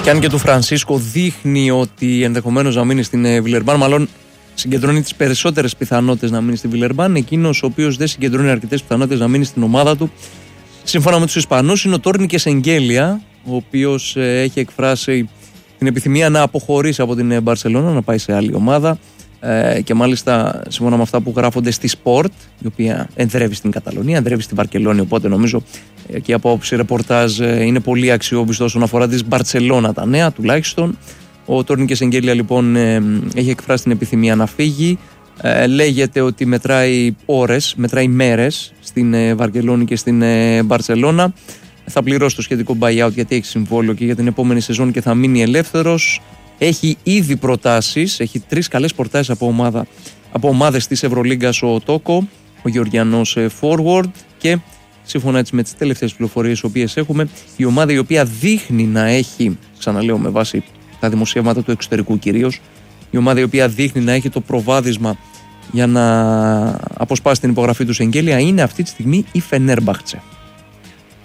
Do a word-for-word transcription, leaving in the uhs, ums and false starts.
Και αν και του Φρανσίσκο δείχνει ότι ενδεχομένως να μείνει στην Βιλερμπάν, μάλλον συγκεντρώνει τις περισσότερες πιθανότητες να μείνει στη Βιλερμπάν, εκείνος ο οποίος δεν συγκεντρώνει αρκετές πιθανότητες να μείνει στην ομάδα του, σύμφωνα με τους Ισπανούς, είναι ο Τόρνικες Εγγέλια, ο οποίος ε, έχει εκφράσει την επιθυμία να αποχωρήσει από την Μπαρσελόνα, να πάει σε άλλη ομάδα. Ε, και μάλιστα σύμφωνα με αυτά που γράφονται στη Sport, η οποία ενδρεύει στην Καταλωνία, ενδρεύει στην Βαρκελόνη, οπότε νομίζω ε, και από άποψη ρεπορτάζ ε, είναι πολύ αξιόπιστο όσον αφορά τη Μπαρσελόνα τα νέα τουλάχιστον. Ο Τόρνικες Εγγέλια λοιπόν ε, έχει εκφράσει την επιθυμία να φύγει. Ε, λέγεται ότι μετράει ώρες, μετράει μέρες στην ε, Βαρκελόνη και στην ε, Μπαρσελόνα. Θα πληρώσει το σχετικό buyout γιατί έχει συμβόλαιο και για την επόμενη σεζόν και θα μείνει ελεύθερος. Έχει ήδη προτάσεις, έχει τρεις καλές προτάσεις από, ομάδα, από ομάδες της Ευρωλίγκας ο Τόκο, ο Γεωργιανός forward, και σύμφωνα έτσι με τις τελευταίες πληροφορίες οι οποίες έχουμε, η ομάδα η οποία δείχνει να έχει, ξαναλέω με βάση τα δημοσιεύματα του εξωτερικού κυρίως, η ομάδα η οποία δείχνει να έχει το προβάδισμα για να αποσπάσει την υπογραφή του Εγγέλια είναι αυτή τη στιγμή η Φενέρμπαχτσε.